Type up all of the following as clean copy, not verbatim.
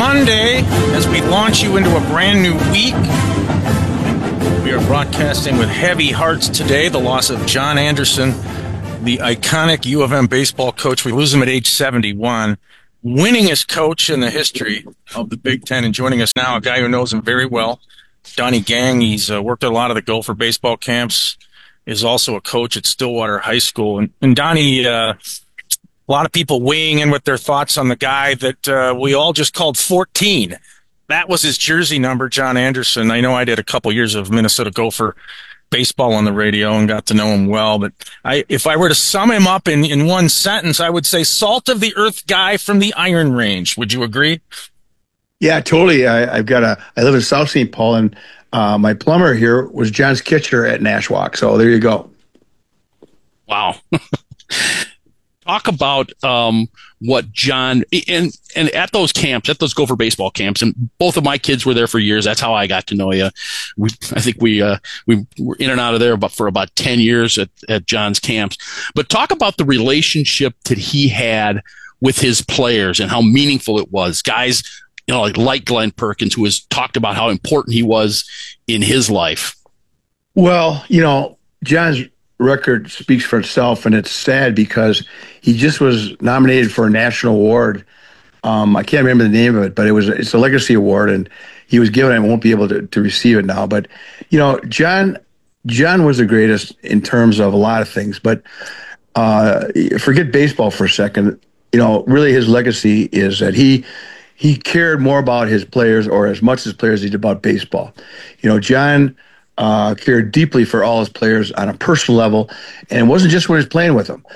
Monday as we launch you into a brand new week. We are broadcasting with heavy hearts today. The loss of John Anderson, the iconic U of M baseball coach. We lose him at age 71. Winningest coach in the history of the Big Ten. And joining us now, a guy who knows him very well, Donnie Gang. He's worked at a lot of the Gopher baseball camps, is also a coach at Stillwater High School. And Donnie, a lot of people weighing in with their thoughts on the guy that we all just called 14. That was his jersey number, John Anderson. I know I did a couple years of Minnesota Gopher baseball on the radio and got to know him well. But if I were to sum him up in one sentence, I would say salt of the earth guy from the Iron Range. Would you agree? Yeah, totally. I live in South St. Paul, and my plumber here was John's Kitchener at Nashwauk. So there you go. Wow. Talk about what John and at those camps, at those Gopher baseball camps, and both of my kids were there for years. That's how I got to know you. I think we were in and out of there for about 10 years at John's camps. But talk about the relationship that he had with his players and how meaningful it was. Guys, like Glenn Perkins, who has talked about how important he was in his life. Well, John's record speaks for itself, and it's sad because he just was nominated for a national award. I can't remember the name of it, but it's a legacy award, and he was given it and won't be able to receive it now. But John was the greatest in terms of a lot of things. But forget baseball for a second. Really his legacy is that he cared more about his players, or as much as players, as he did about baseball. John cared deeply for all his players on a personal level, and it wasn't just when he was playing with them.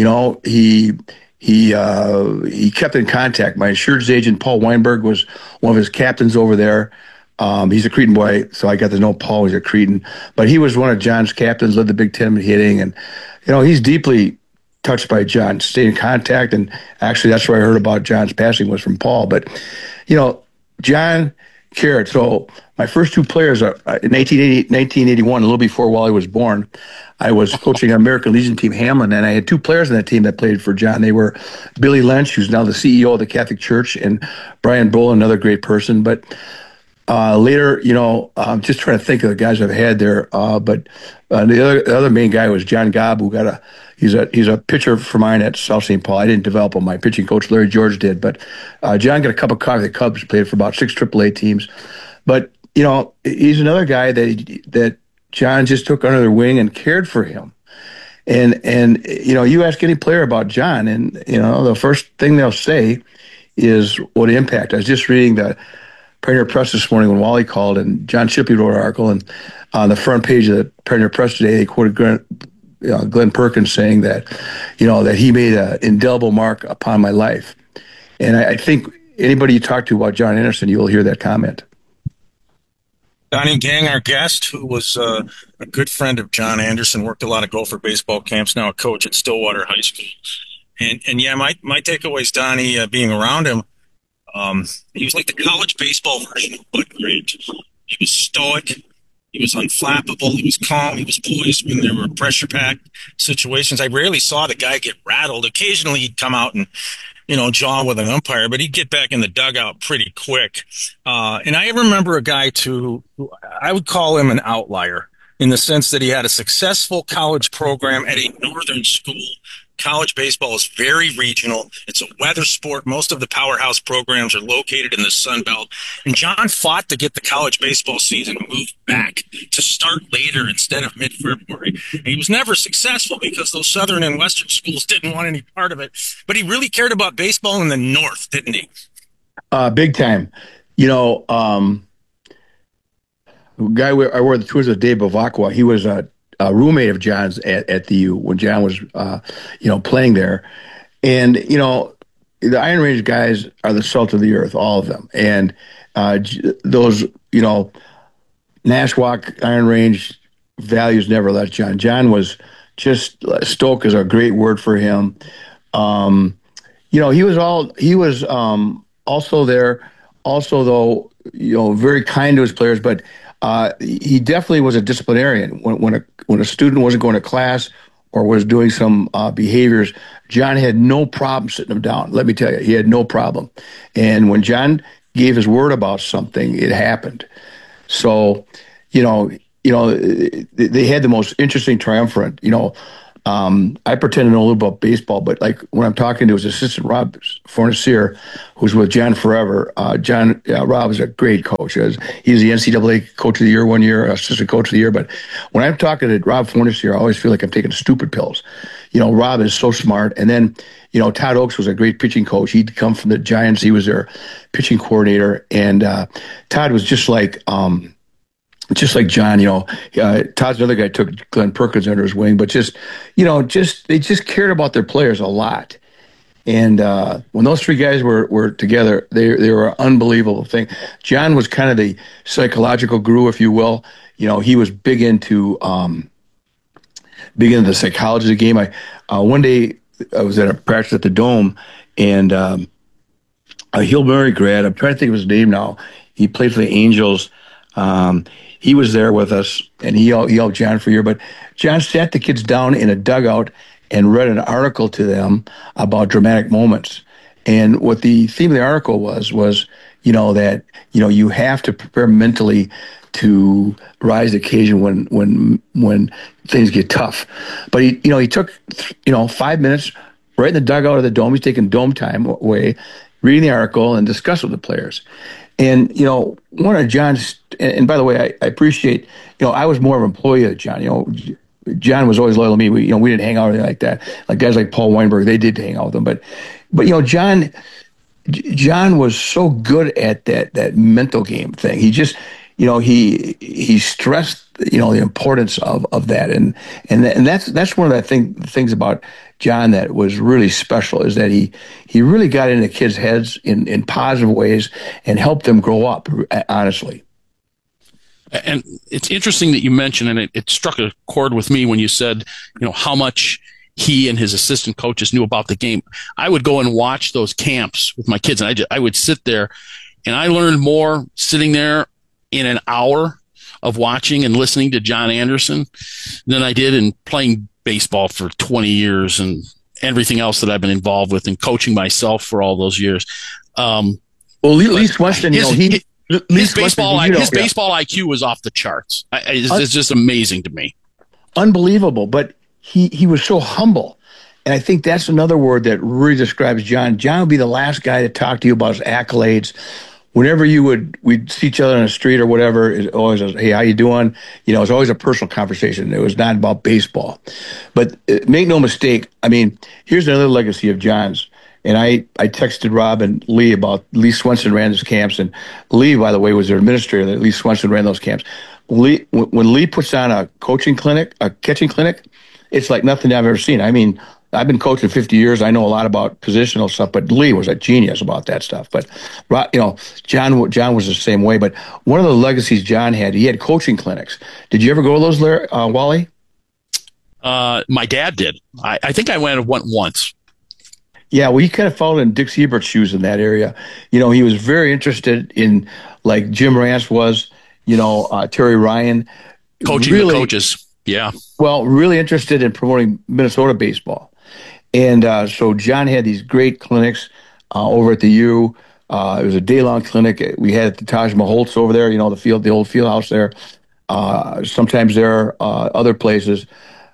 He kept in contact. My insurance agent, Paul Weinberg, was one of his captains over there. He's a Cretin boy, so I got to know Paul. He's a Cretin, but he was one of John's captains, led the Big Ten in hitting, and he's deeply touched by John, stayed in contact, and actually that's where I heard about John's passing was from Paul. But John cared. So my first two players are in 1981, a little before Wally was born. I was coaching an American Legion team, Hamlin, and I had two players on that team that played for John. They were Billy Lynch, who's now the CEO of the Catholic Church, and Brian Bull, another great person. But later, I'm just trying to think of the guys I've had there. But the other main guy was John Gobb, who he's a pitcher for mine at South St. Paul. I didn't develop him. My pitching coach, Larry George, did. But John got a cup of coffee with the Cubs, played for about 6 AAA teams. But, he's another guy that John just took under their wing and cared for him. And you ask any player about John, and, the first thing they'll say is what impact. I was just reading the Pioneer Press this morning when Wally called, and John Shipley wrote an article, and on the front page of the Pioneer Press today, they quoted Glenn Perkins saying that, that he made an indelible mark upon my life. And I think anybody you talk to about John Anderson, you will hear that comment. Donnie Gang, our guest, who was a good friend of John Anderson, worked a lot of Gopher baseball camps, now a coach at Stillwater High School. And yeah, my takeaways, Donnie, being around him, he was like the college baseball version of Bud Grant. He was stoic. He was unflappable. He was calm. He was poised when there were pressure-packed situations. I rarely saw the guy get rattled. Occasionally, he'd come out and, jaw with an umpire, but he'd get back in the dugout pretty quick. And I remember a guy, too, who I would call him an outlier in the sense that he had a successful college program at a northern school. College baseball is very regional. It's a weather sport. Most of the powerhouse programs are located in the Sun Belt. And John fought to get the college baseball season moved back to start later instead of mid-February. And he was never successful because those southern and western schools didn't want any part of it. But he really cared about baseball in the north, didn't he? Big time. Guy I wore the tours of Dave Bavacqua. He was a roommate of John's at the U when John was, playing there. And, the Iron Range guys are the salt of the earth, all of them. And those, Nashwauk, Iron Range values never left John. John was just, stoic is a great word for him. He was also there, though, very kind to his players, but he definitely was a disciplinarian. When a student wasn't going to class or was doing some behaviors, John had no problem sitting him down. Let me tell you, he had no problem. And when John gave his word about something, it happened. So, they had the most interesting triumvirate. I pretend to know a little about baseball, but like when I'm talking to his assistant Rob Fornacier, who's with John forever, Rob is a great coach. He's the NCAA Coach of the Year one year, Assistant Coach of the Year. But when I'm talking to Rob Fornacier, I always feel like I'm taking stupid pills. Rob is so smart. And then, Todd Oaks was a great pitching coach. He'd come from the Giants. He was their pitching coordinator, and Todd was just like John, Todd's another guy took Glenn Perkins under his wing, but they just cared about their players a lot. And when those three guys were together, they were an unbelievable thing. John was kind of the psychological guru, if you will. He was big into the psychology of the game. One day I was at a practice at the Dome, and a Hill Murray grad, I'm trying to think of his name now. He played for the Angels. He was there with us, and he helped John for a year. But John sat the kids down in a dugout and read an article to them about dramatic moments. And what the theme of the article was that you have to prepare mentally to rise to the occasion when things get tough. But he took 5 minutes right in the dugout of the Dome. He's taking Dome time away, reading the article and discuss with the players. And, one of John's, and by the way, I appreciate, I was more of an employee of John. John was always loyal to me. We didn't hang out or anything like that. Like guys like Paul Weinberg, they did hang out with him. But John was so good at that mental game thing. He just, he stressed, the importance of that. And that's one of the things about John that was really special, is that he really got into kids' heads in positive ways and helped them grow up, honestly. And it's interesting that you mentioned, and it struck a chord with me when you said, how much he and his assistant coaches knew about the game. I would go and watch those camps with my kids, and I would sit there, and I learned more sitting there in an hour of watching and listening to John Anderson than I did in playing baseball for 20 years and everything else that I've been involved with, and coaching myself for all those years. Lee Swenson, his baseball IQ was off the charts. It's just amazing to me. Unbelievable. But he was so humble. And I think that's another word that really describes John. John would be the last guy to talk to you about his accolades. Whenever we'd see each other on the street or whatever, it always was, hey, how you doing? It was always a personal conversation. It was not about baseball. But make no mistake, here's another legacy of John's. And I texted Rob and Lee about Lee Swenson ran his camps. And Lee, by the way, was their administrator. Lee Swenson ran those camps. When Lee puts on a catching clinic, it's like nothing I've ever seen. I've been coaching 50 years. I know a lot about positional stuff, but Lee was a genius about that stuff. But, John was the same way. But one of the legacies John had, he had coaching clinics. Did you ever go to those, Wally? My dad did. I think I went once. Yeah, well, he kind of followed in Dick Siebert's shoes in that area. He was very interested in, like Jim Rance was, Terry Ryan. Coaching the coaches, yeah. Well, really interested in promoting Minnesota baseball. And so John had these great clinics over at the U. It was a day-long clinic. We had at the Taj Mahal over there, the old field house there. Sometimes there are other places.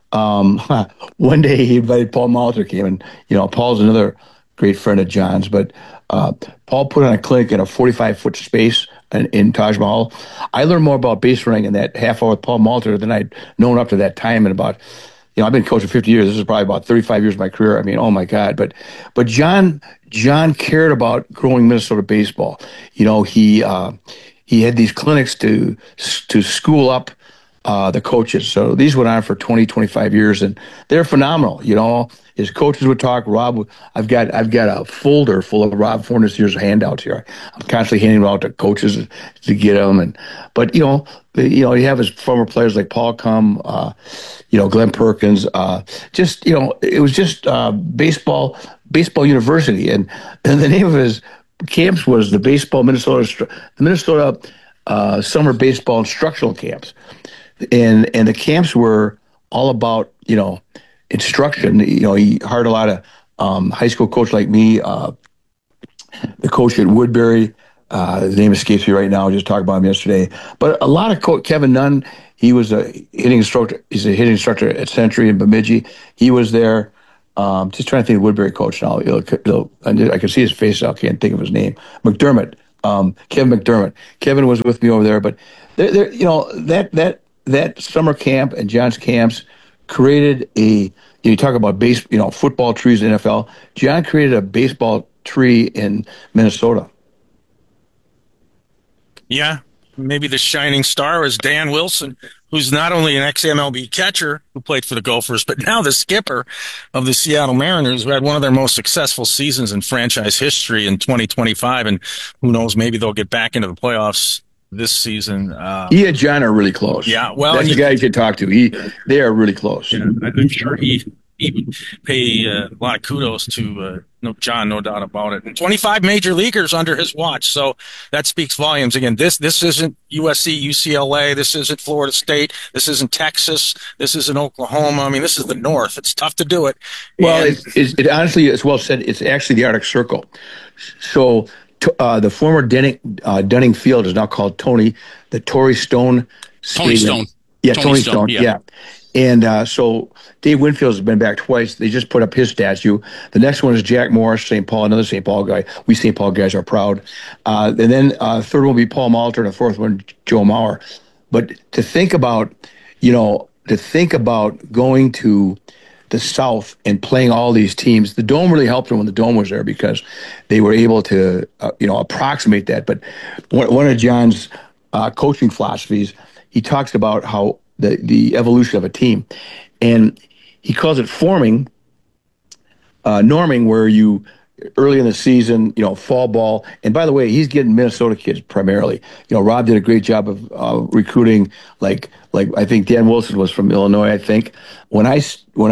One day he invited Paul Molitor came, and Paul's another great friend of John's. But Paul put on a clinic in a 45-foot space in Taj Mahal. I learned more about base running in that half hour with Paul Molitor than I'd known up to that time. And about, I've been coaching 50 years. This is probably about 35 years of my career. Oh my God! But John cared about growing Minnesota baseball. He had these clinics to school up the coaches. So these went on for 20, 25 years, and they're phenomenal. His coaches would talk. Rob, I've got a folder full of Rob Fornacier's handouts here. I'm constantly handing them out to coaches to get them. But you have his former players like Paul Cum, Glenn Perkins. It was just baseball university, and the name of his camps was the Minnesota Summer Baseball Instructional Camps. And the camps were all about, instruction. He hired a lot of high school coach like me, the coach at Woodbury, His name escapes me right now. I just talked about him yesterday. But a lot of Kevin Nunn, he was a hitting instructor. He's a hitting instructor at Century in Bemidji. He was there. Just trying to think of Woodbury coach now. I can see his face now. I can't think of his name. McDermott. Kevin McDermott. Kevin was with me over there. But that summer camp and John's camps created you talk about football trees in the NFL. John created a baseball tree in Minnesota. Yeah, maybe the shining star is Dan Wilson, who's not only an ex-MLB catcher who played for the Gophers, but now the skipper of the Seattle Mariners, who had one of their most successful seasons in franchise history in 2025. And who knows, maybe they'll get back into the playoffs this season. He and John are really close. Yeah, well, that's the guy you should talk to. They are really close. Yeah, I'm sure he would pay a lot of kudos to John, no doubt about it. And 25 major leaguers under his watch, so that speaks volumes. Again, this isn't USC, UCLA. This isn't Florida State. This isn't Texas. This isn't Oklahoma. I mean, this is the North. It's tough to do it. Well, it honestly, it's well said. It's actually the Arctic Circle. So the former Dunning Field is now called the Torrey Stone Stadium. Tony Stone. Yeah, Tony Stone. Yeah. And so Dave Winfield has been back twice. They just put up his statue. The next one is Jack Morris, St. Paul, another St. Paul guy. We St. Paul guys are proud. And then third one will be Paul Malter, and the fourth one, Joe Mauer. But to think about going to the South and playing all these teams, the Dome really helped them when the Dome was there because they were able to, approximate that. But one of John's coaching philosophies, he talks about how the evolution of a team, and he calls it norming, where you early in the season, fall ball. And by the way, he's getting Minnesota kids primarily. Rob did a great job of recruiting. Like I think Dan Wilson was from Illinois. I think when I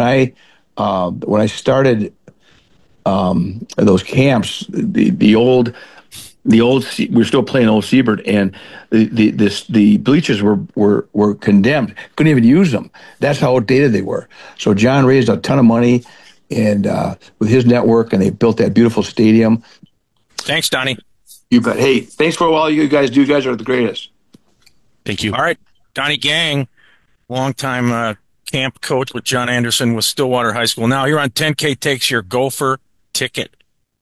started those camps, the old we're still playing Old Siebert, and the bleachers were condemned. Couldn't even use them. That's how outdated they were. So John raised a ton of money, and with his network, and they built that beautiful stadium. Thanks, Donnie. You bet. Hey, thanks for all you guys do. You guys are the greatest. Thank you. All right, Donnie Gang, longtime camp coach with John Anderson with Stillwater High School. Now you're on 10K Takes Your Gopher Ticket.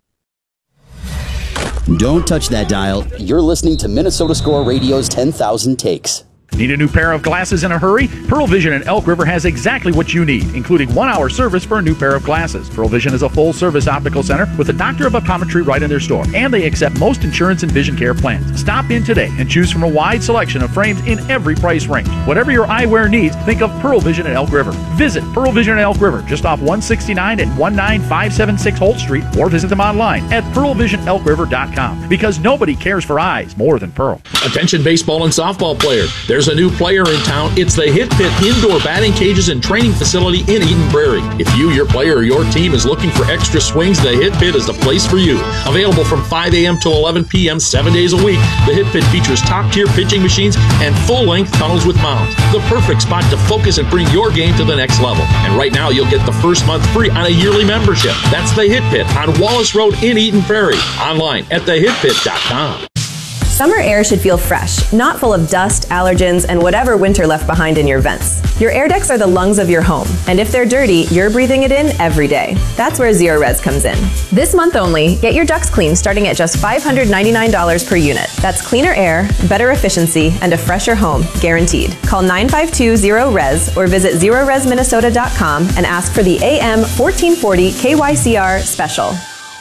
Don't touch that dial. You're listening to Minnesota Score Radio's 10,000 Takes. Need a new pair of glasses in a hurry? Pearl Vision in Elk River has exactly what you need, including 1-hour service for a new pair of glasses. Pearl Vision is a full-service optical center with a doctor of optometry right in their store, and they accept most insurance and vision care plans. Stop in today and choose from a wide selection of frames in every price range. Whatever your eyewear needs, think of Pearl Vision in Elk River. Visit Pearl Vision in Elk River, just off 169 and 19576 Holt Street, or visit them online at pearlvisionelkriver.com, because nobody cares for eyes more than Pearl. Attention baseball and softball players. There's a new player in town. It's the Hit Pit Indoor Batting Cages and Training Facility in Eden Prairie. If you, your player, or your team is looking for extra swings, the Hit Pit is the place for you. Available from 5 a.m. to 11 p.m. 7 days a week, the Hit Pit features top-tier pitching machines and full-length tunnels with mounds. The perfect spot to focus and bring your game to the next level. And right now, you'll get the first month free on a yearly membership. That's the Hit Pit on Wallace Road in Eden Prairie. Online at thehitpit.com. Summer air should feel fresh, not full of dust, allergens, and whatever winter left behind in your vents. Your air decks are the lungs of your home, and if they're dirty, you're breathing it in every day. That's where Zerorez comes in. This month only, get your ducts cleaned starting at just $599 per unit. That's cleaner air, better efficiency, and a fresher home, guaranteed. Call 952-0RES or visit ZerorezMinnesota.com and ask for the AM 1440 KYCR special.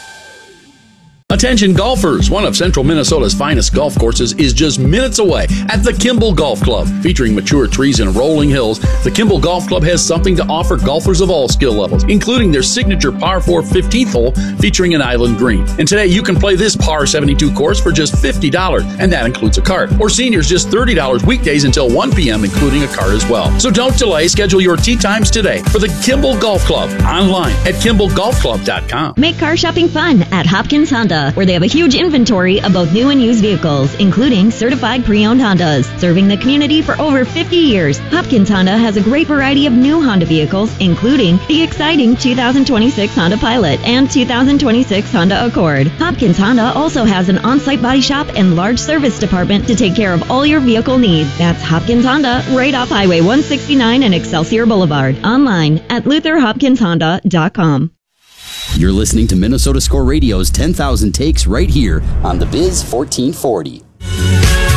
Attention golfers! One of Central Minnesota's finest golf courses is just minutes away at the Kimball Golf Club. Featuring mature trees and rolling hills, the Kimball Golf Club has something to offer golfers of all skill levels, including their signature par 4 15th hole featuring an island green. And today you can play this par 72 course for just $50, and that includes a cart. Or seniors just $30 weekdays until 1 p.m., including a cart as well. So don't delay. Schedule your tee times today for the Kimball Golf Club online at KimballGolfClub.com. Make car shopping fun at Hopkins Honda. Honda, where they have a huge inventory of both new and used vehicles, including certified pre-owned Hondas. Serving the community for over 50 years, Hopkins Honda has a great variety of new Honda vehicles, including the exciting 2026 Honda Pilot and 2026 Honda Accord. Hopkins Honda also has an on-site body shop and large service department to take care of all your vehicle needs. That's Hopkins Honda, right off Highway 169 and Excelsior Boulevard. Online at LutherHopkinsHonda.com. You're listening to Minnesota Score Radio's 10,000 Takes right here on the Biz 1440.